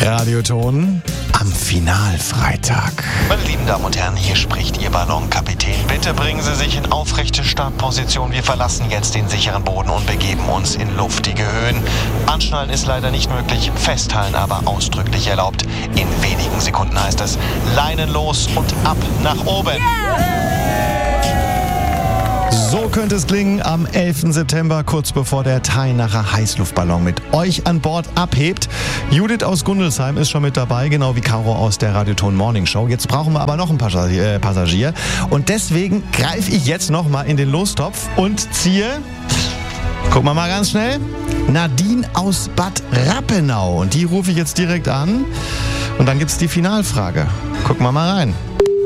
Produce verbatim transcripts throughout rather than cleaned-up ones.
Radioton am Finalfreitag. Meine lieben Damen und Herren, hier spricht Ihr Ballonkapitän. Bitte bringen Sie sich in aufrechte Startposition. Wir verlassen jetzt den sicheren Boden und begeben uns in luftige Höhen. Anschnallen ist leider nicht möglich, festhalten aber ausdrücklich erlaubt. In wenigen Sekunden heißt es Leinen los und ab nach oben. So könnte es klingen am elften September, kurz bevor der Tainacher Heißluftballon mit euch an Bord abhebt. Judith aus Gundelsheim ist schon mit dabei, genau wie Caro aus der Radioton Morning Show. Jetzt brauchen wir aber noch einen Passagier, äh, Passagier. Und deswegen greife ich jetzt noch mal in den Lostopf und ziehe, gucken wir mal ganz schnell, Nadine aus Bad Rappenau. Und die rufe ich jetzt direkt an. Und dann gibt's die Finalfrage. Gucken wir mal rein.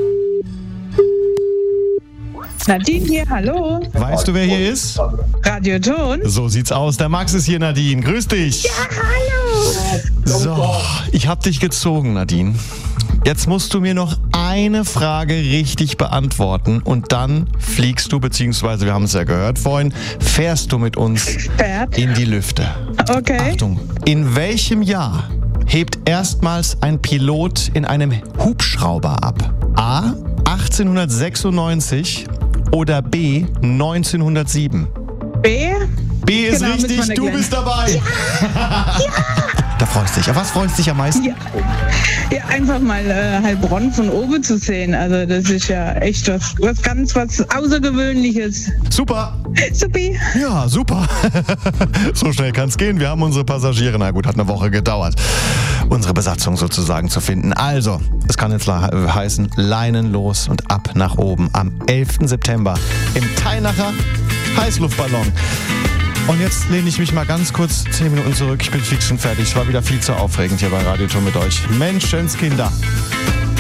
Nadine hier, hallo. Weißt du, wer hier ist? Radioton. So sieht's aus. Der Max ist hier, Nadine. Grüß dich. Ja, hallo. So, ich hab dich gezogen, Nadine. Jetzt musst du mir noch eine Frage richtig beantworten und dann fliegst du, beziehungsweise, wir haben es ja gehört vorhin, fährst du mit uns Fährt. in die Lüfte. Okay. Achtung, in welchem Jahr hebt erstmals ein Pilot in einem Hubschrauber ab? A. achtzehnhundertsechsundneunzig oder B. neunzehnhundertsieben? B. B ist Genau, mit richtig, Van der du Glen. bist dabei. Ja. Da freust du dich. Auf was freust du dich am meisten? Ja. Ja, einfach mal äh, Heilbronn von oben zu sehen. Also das ist ja echt was, was ganz was Außergewöhnliches. Super. Supi. Ja, super. So schnell kann's gehen. Wir haben unsere Passagiere, na gut, hat eine Woche gedauert, unsere Besatzung sozusagen zu finden. Also, es kann jetzt heißen, Leinen los und ab nach oben am elften September im Tainacher Heißluftballon. Und jetzt lehne ich mich mal ganz kurz zehn Minuten zurück. Ich bin fix und fertig. Es war wieder viel zu aufregend hier bei Radioton mit euch. Menschenskinder.